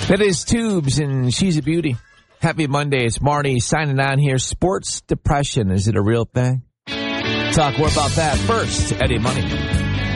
That is Tubes, and she's a beauty. Happy Monday. It's Marty signing on here. Sports depression, is it a real thing? Talk more about that first. Eddie Money.